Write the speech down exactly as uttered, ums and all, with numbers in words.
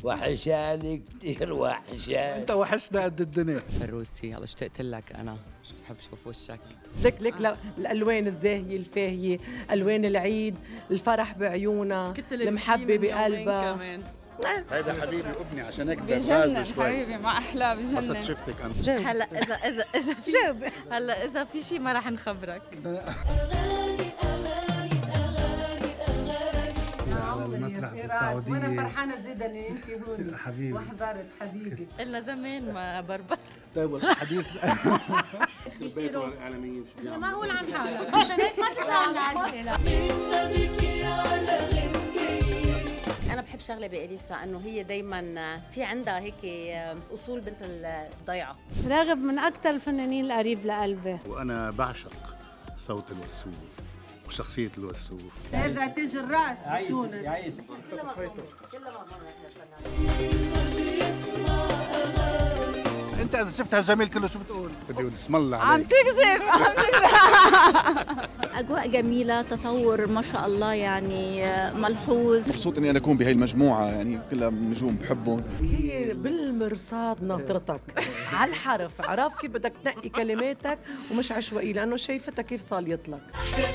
وحشاني كتير وحشاني. انت وحشنا قد الدنيا. فروسي يلا اشتقت لك انا، بحب اشوف وشك. لك لك الالوان الزاهيه الفاهيه، الوان العيد، الفرح بعيونها، المحبه بقلبها. هيدا حبيبي ابني عشان هيك بجنن حبيبي مع احلى بجنن. قصد شفتك انا. هلا اذا اذا اذا في هلا اذا في شيء ما راح نخبرك. على المسرح بالسعودية وانا فرحانه زيدا ان انت هون حبيبي وحضرت حبيبي. إلا زمان ما بربر. طيب الحديث بيصيروا الاعلاميين ما هو عن حالك عشان هيك ما تسالنا اسئله. أنا بحب شغلة بإليسا إنه هي دايماً في عندها هيك أصول بنت الضيعة. راغب من أكثر الفنانين القريب لقلبي، وانا بعشق صوت الوسوف وشخصية الوسوف. هذا تاج الراس بتونس. يعيش انت اذا شفت هالجميل كله شو بتقول؟ بدي اقول اسم الله عليك. عم تكذب عم تكذب. أجواء جميلة، تطور ما شاء الله يعني ملحوظ. مبسوط اني انا اكون بهي المجموعه، يعني كلها نجوم بحبهم. هي بالمرصاد ناطرتك على الحرف، عرف كيف بدك تنقي كلماتك ومش عشوائي، لانه شايفتها كيف صاليت لك.